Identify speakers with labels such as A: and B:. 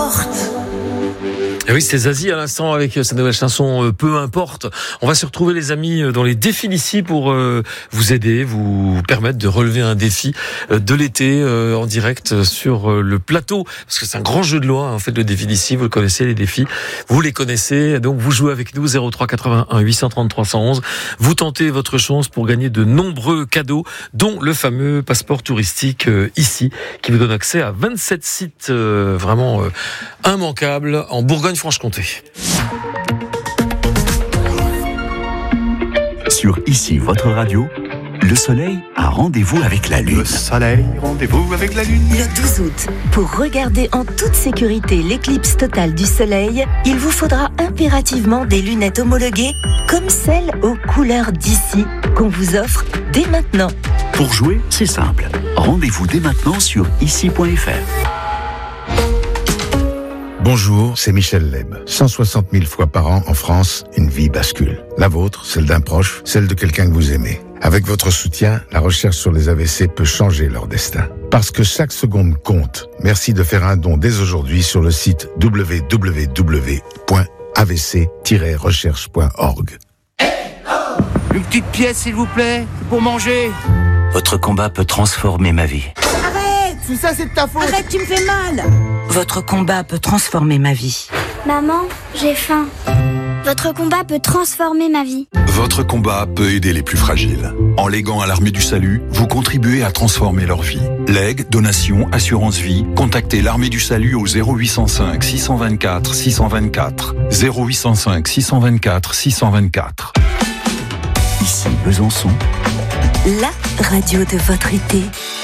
A: importe.
B: Et oui, c'est Zazie à l'instant avec sa nouvelle chanson Peu importe. On va se retrouver les amis dans les défis d'ici pour vous aider, vous permettre de relever un défi de l'été en direct sur le plateau. Parce que c'est un grand jeu de loi, en fait, le défi d'ici. Vous le connaissez, les défis. Vous les connaissez. Donc vous jouez avec nous 03 81 830 311. Vous tentez votre chance pour gagner de nombreux cadeaux, dont le fameux passeport touristique ici, qui vous donne accès à 27 sites vraiment immanquables en Bourgogne-Franche-Comté.
C: Sur Ici, votre radio, le soleil a rendez-vous avec la lune.
D: Le soleil, rendez-vous avec la lune.
E: Le 12 août, pour regarder en toute sécurité l'éclipse totale du soleil, il vous faudra impérativement des lunettes homologuées comme celles aux couleurs d'ici qu'on vous offre dès maintenant.
C: Pour jouer, c'est simple. Rendez-vous dès maintenant sur ici.fr.
F: Bonjour, c'est Michel Leb. 160 000 fois par an en France, une vie bascule. La vôtre, celle d'un proche, celle de quelqu'un que vous aimez. Avec votre soutien, la recherche sur les AVC peut changer leur destin. Parce que chaque seconde compte, merci de faire un don dès aujourd'hui sur le site www.avc-recherche.org.
G: Une petite pièce, s'il vous plaît, pour manger.
C: Votre combat peut transformer ma vie.
G: Tout ça, c'est de ta faute.
A: Arrête, tu me fais mal.
E: Votre combat peut transformer ma vie.
H: Maman, j'ai faim. Votre combat peut transformer ma vie.
I: Votre combat peut aider les plus fragiles. En léguant à l'Armée du Salut, vous contribuez à transformer leur vie. Legs, donations, assurance vie, contactez l'Armée du Salut au 0805 624 624. 0805 624 624.
C: Ici Besançon.
E: La radio de votre été.